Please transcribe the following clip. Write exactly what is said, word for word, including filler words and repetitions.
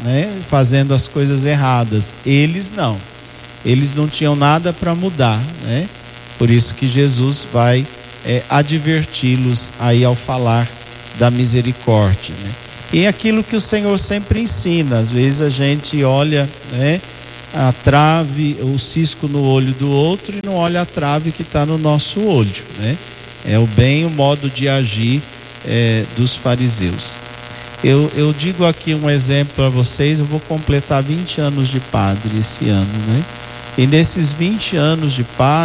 né, fazendo as coisas erradas. Eles não. Eles não tinham nada para mudar, né? Por isso que Jesus vai é, adverti-los aí ao falar da misericórdia, né? E aquilo que o Senhor sempre ensina, às vezes a gente olha, né, a trave, o cisco no olho do outro e não olha a trave que está no nosso olho, né? É o bem, o modo de agir é, dos fariseus. Eu, eu digo aqui um exemplo para vocês. Eu vou completar vinte anos de padre esse ano, né? E nesses vinte anos de padre,